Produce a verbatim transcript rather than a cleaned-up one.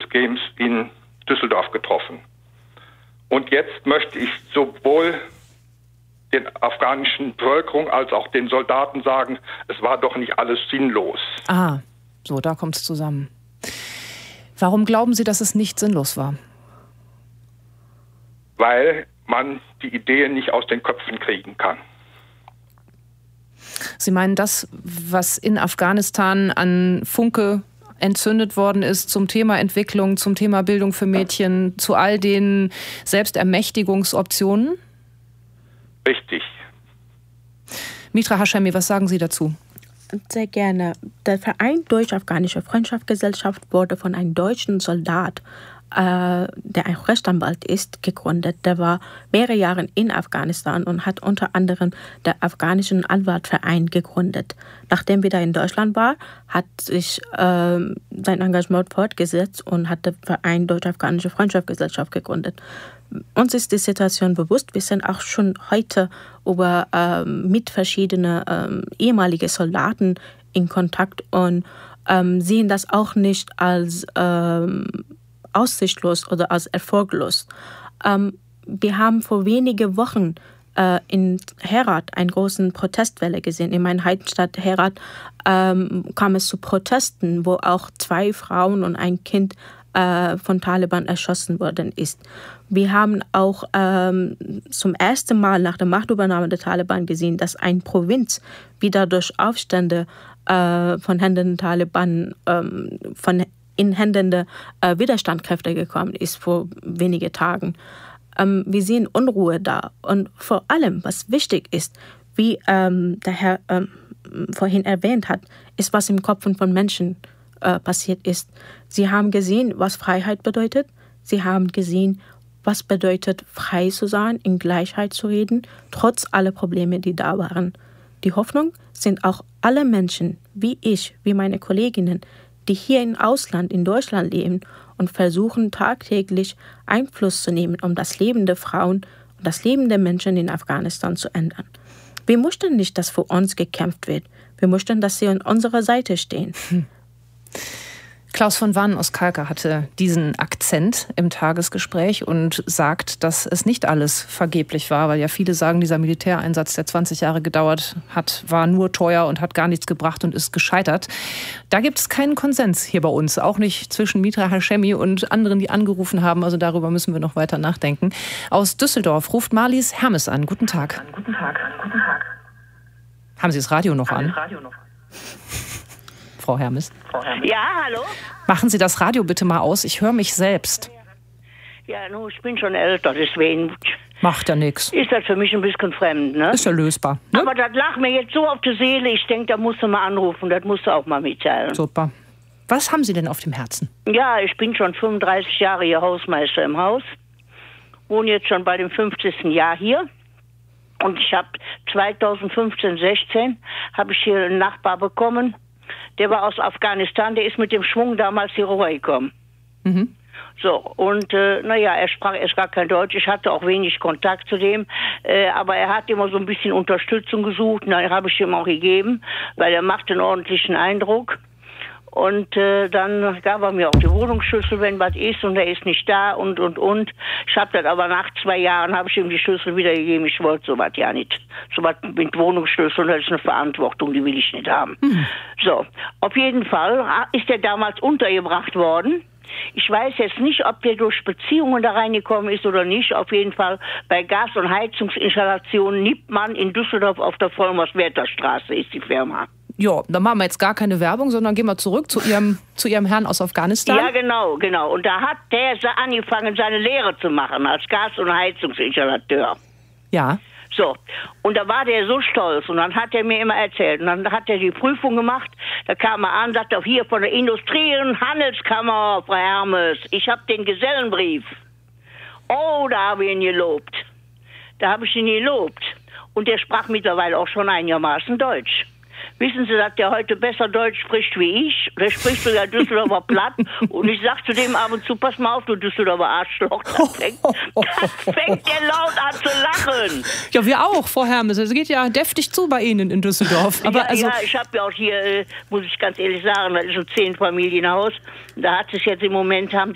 Games in Düsseldorf getroffen. Und jetzt möchte ich sowohl den afghanischen Bevölkerung als auch den Soldaten sagen, es war doch nicht alles sinnlos. Ah, so, da kommt es zusammen. Warum glauben Sie, dass es nicht sinnlos war? Weil man die Ideen nicht aus den Köpfen kriegen kann. Sie meinen, das, was in Afghanistan an Funke entzündet worden ist zum Thema Entwicklung, zum Thema Bildung für Mädchen, zu all den Selbstermächtigungsoptionen? Richtig. Mitra Hashemi, was sagen Sie dazu? Sehr gerne. Der Verein Deutsch-Afghanische Freundschaftsgesellschaft wurde von einem deutschen Soldat, äh, der ein Rechtsanwalt ist, gegründet. Der war mehrere Jahre in Afghanistan und hat unter anderem den afghanischen Anwaltverein gegründet. Nachdem er wieder in Deutschland war, hat sich äh, sein Engagement fortgesetzt und hat den Verein Deutsch-Afghanische Freundschaftsgesellschaft gegründet. Uns ist die Situation bewusst. Wir sind auch schon heute über, ähm, mit verschiedenen ähm, ehemaligen Soldaten in Kontakt und ähm, sehen das auch nicht als ähm, aussichtslos oder als erfolglos. Ähm, wir haben vor wenigen Wochen äh, in Herat eine große Protestwelle gesehen. In meiner Heimatstadt Herat ähm, kam es zu Protesten, wo auch zwei Frauen und ein Kind äh, von Taliban erschossen worden ist. Wir haben auch ähm, zum ersten Mal nach der Machtübernahme der Taliban gesehen, dass eine Provinz wieder durch Aufstände äh, von Händen der Taliban ähm, von in Händen der äh, Widerstandskräfte gekommen ist vor wenigen Tagen. Ähm, wir sehen Unruhe da. Und vor allem, was wichtig ist, wie ähm, der Herr ähm, vorhin erwähnt hat, ist, was im Kopf von Menschen äh, passiert ist. Sie haben gesehen, was Freiheit bedeutet. Sie haben gesehen, was bedeutet, frei zu sein, in Gleichheit zu reden, trotz aller Probleme, die da waren. Die Hoffnung sind auch alle Menschen, wie ich, wie meine Kolleginnen, die hier im Ausland, in Deutschland leben und versuchen tagtäglich Einfluss zu nehmen, um das Leben der Frauen und das Leben der Menschen in Afghanistan zu ändern. Wir möchten nicht, dass für uns gekämpft wird. Wir möchten, dass sie an unserer Seite stehen. Hm. Klaus von Wann aus Kalka hatte diesen Akzent im Tagesgespräch und sagt, dass es nicht alles vergeblich war, weil ja viele sagen, dieser Militäreinsatz, der zwanzig Jahre gedauert hat, war nur teuer und hat gar nichts gebracht und ist gescheitert. Da gibt es keinen Konsens hier bei uns, auch nicht zwischen Mitra Hashemi und anderen, die angerufen haben. Also darüber müssen wir noch weiter nachdenken. Aus Düsseldorf ruft Marlies Hermes an. Guten Tag. Guten Tag. Guten Tag. Haben Sie das Radio noch Haben an? Sie das Radio noch an? Frau Hermes. Ja, hallo? Machen Sie das Radio bitte mal aus, ich höre mich selbst. Ja, no, ich bin schon älter, deswegen Macht ja nichts. ist das für mich ein bisschen fremd, ne? Ist ja lösbar. Ne? Aber das lag mir jetzt so auf die Seele, ich denke, da musst du mal anrufen, das musst du auch mal mitteilen. Super. Was haben Sie denn auf dem Herzen? Ja, ich bin schon fünfunddreißig Jahre hier Hausmeister im Haus, wohne jetzt schon bei dem fünfzigsten Jahr hier. Und ich habe zweitausendfünfzehn, sechzehn habe ich hier einen Nachbar bekommen. Der war aus Afghanistan, der ist mit dem Schwung damals hier rübergekommen. Mhm. So, und äh, naja, er sprach erst gar kein Deutsch, ich hatte auch wenig Kontakt zu dem, äh, aber er hat immer so ein bisschen Unterstützung gesucht, und dann habe ich ihm auch gegeben, weil er macht einen ordentlichen Eindruck. Und äh, dann gab er mir auch die Wohnungsschlüssel, wenn was ist, und er ist nicht da und, und, und. Ich habe das aber nach zwei Jahren, habe ich ihm die Schlüssel wiedergegeben. Ich wollte sowas ja nicht. Sowas mit Wohnungsschlüssel, das ist eine Verantwortung, die will ich nicht haben. Mhm. So, auf jeden Fall ist er damals untergebracht worden. Ich weiß jetzt nicht, ob der durch Beziehungen da reingekommen ist oder nicht. Auf jeden Fall bei Gas- und Heizungsinstallationen Nippmann in Düsseldorf auf der Vollmers-Werther-Straße ist die Firma. Ja, dann machen wir jetzt gar keine Werbung, sondern gehen wir zurück zu Ihrem, zu Ihrem Herrn aus Afghanistan. Ja, genau, genau. Und da hat der angefangen, seine Lehre zu machen als Gas- und Heizungsinstallateur. Ja. So, und da war der so stolz und dann hat er mir immer erzählt und dann hat er die Prüfung gemacht, da kam er an, sagt er, hier von der Industrie- und Handelskammer, Frau Hermes, ich habe den Gesellenbrief. Oh, da habe ich ihn gelobt. Da habe ich ihn gelobt. Und der sprach mittlerweile auch schon einigermaßen Deutsch. Wissen Sie, dass der heute besser Deutsch spricht wie ich? Der spricht sogar Düsseldorfer platt. Und ich sag zu dem ab und zu, pass mal auf, du Düsseldorfer Arschloch. Da fängt, da fängt der laut an zu lachen. Ja, wir auch, Frau Hermes. Es geht ja deftig zu bei Ihnen in Düsseldorf. Aber ja, also ja, ich habe ja auch hier, äh, muss ich ganz ehrlich sagen, das ist ein Zehn-Familienhaus. Da hat sich jetzt im Moment, haben